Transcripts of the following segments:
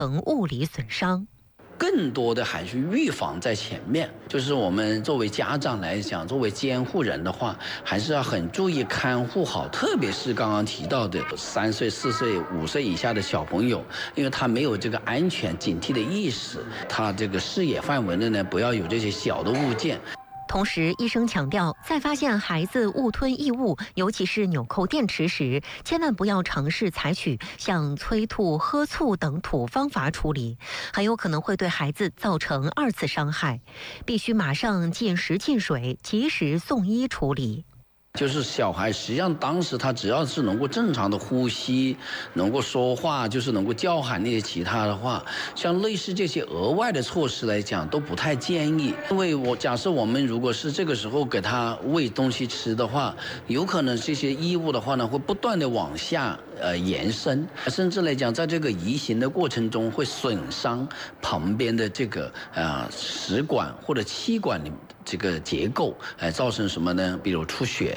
物理损伤。 更多的还是预防在前面，就是我们作为家长来讲，作为监护人的话，还是要很注意看护好，特别是刚刚提到的3岁、4岁、5岁以下的小朋友，因为他没有这个安全警惕的意识，他这个视野范围内呢，不要有这些小的物件。 同时，医生强调，在发现孩子误吞异物，尤其是纽扣电池时，千万不要尝试采取像催吐、喝醋等土方法处理，很有可能会对孩子造成2次伤害，必须马上进食进水，及时送医处理。 就是小孩实际上当时他只要是能够正常的呼吸，能够说话，就是能够叫喊那些其他的话，像类似这些额外的措施来讲都不太建议。因为假设我们如果是这个时候给他喂东西吃的话，有可能这些异物的话呢会不断的往下延伸，甚至来讲在这个移行的过程中会损伤旁边的这个食管或者气管的这个结构，造成什么呢？比如出血。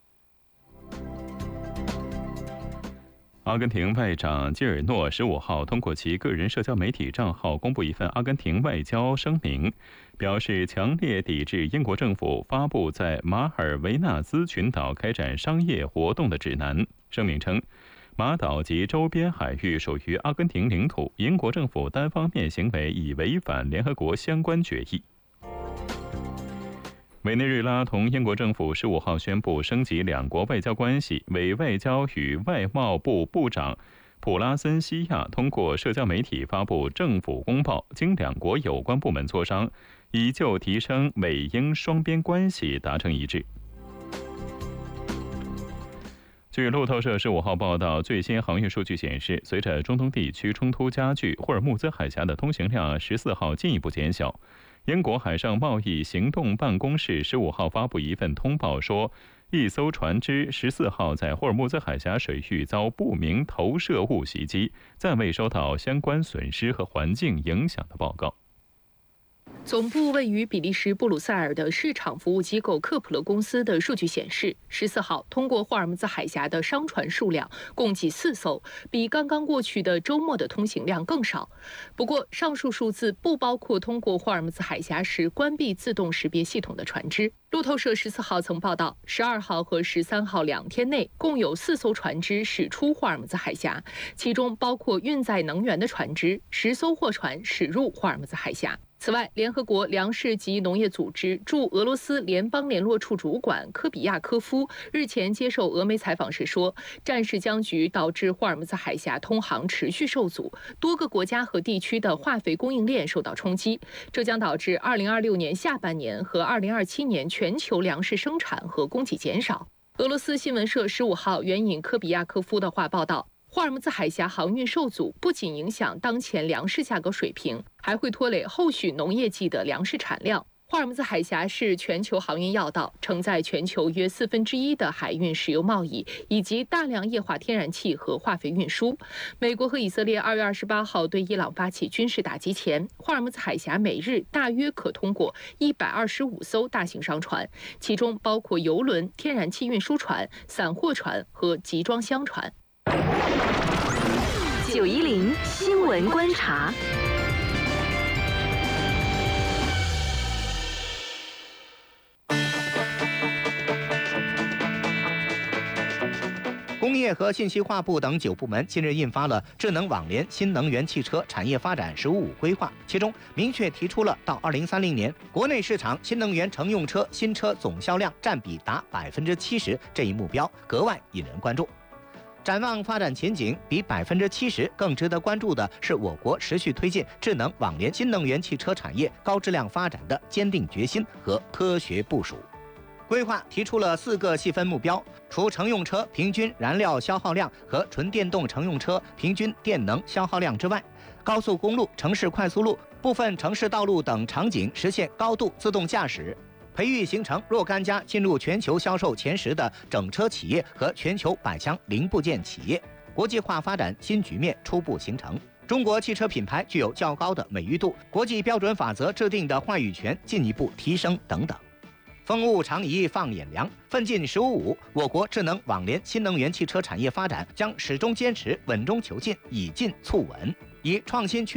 阿根廷外长基尔诺15号通过其个人社交媒体账号公布一份阿根廷外交声明，表示强烈抵制英国政府发布在马尔维纳斯群岛开展商业活动的指南。声明称，马岛及周边海域属于阿根廷领土，英国政府单方面行为已违反联合国相关决议。委内瑞拉同英国政府15号宣布升级两国外交关系，委外交与外贸部部长普拉森西亚通过社交媒体发布政府公报，经两国有关部门磋商，已就提升美英双边关系达成一致。据路透社15号报道，最新航运数据显示，随着中东地区冲突加剧，霍尔木兹海峡的通行量14号进一步减小。英国海上贸易行动办公室15号发布一份通报说，一艘船只14号在霍尔木兹海峡水域遭不明投射物袭击，暂未收到相关损失和环境影响的报告。 总部位于比利时布鲁塞尔的市场服务机构科普勒公司的数据显示，14号通过霍尔木兹海峡的商船数量共计4艘，比刚刚过去的周末的通行量更少。不过，上述数字不包括通过霍尔木兹海峡时关闭自动识别系统的船只。路透社14号曾报道，12号和13号2天内共有4艘船只驶出霍尔木兹海峡，其中包括运载能源的船只，10艘货船驶入霍尔木兹海峡。此外，联合国粮食及农业组织驻俄罗斯联邦联络处主管科比亚科夫日前接受俄媒采访时说，战事僵局导致霍尔木兹海峡通航持续受阻，多个国家和地区的化肥供应链受到冲击，这将导致2026年下半年和2027年全球粮食生产和供给减少。俄罗斯新闻社15号援引科比亚科夫的话报道，霍尔木兹海峡航运受阻不仅影响当前粮食价格水平，还会拖累后续农业季的粮食产量。霍尔木兹海峡是全球航运要道，承载全球约1/4的海运石油贸易，以及大量液化天然气和化肥运输。美国和以色列2月28号对伊朗发起军事打击前，霍尔木兹海峡每日大约可通过125艘大型商船，其中包括油轮、天然气运输船、散货船和集装箱船。 910新闻观察。 工业和信息化部等9部门近日印发了智能网联新能源汽车产业发展“15+5”规划，其中明确提出了到2030年，国内市场新能源乘用车新车总销量占比达70%这一目标格外引人关注。展望发展前景，比70%更值得关注的是我国持续推进智能网联新能源汽车产业高质量发展的坚定决心和科学部署。规划提出了4个细分目标，除乘用车平均燃料消耗量和纯电动乘用车平均电能消耗量之外，高速公路、城市快速路、部分城市道路等场景实现高度自动驾驶，培育形成若干家进入全球销售前10的整车企业和全球百强零部件企业，国际化发展新局面初步形成。中国汽车品牌具有较高的美誉度，国际标准法则制定的话语权进一步提升等等。风物长宜放眼量，奋进15+5，我国智能网联新能源汽车产业发展将始终坚持稳中求进，以进促稳，以创新驱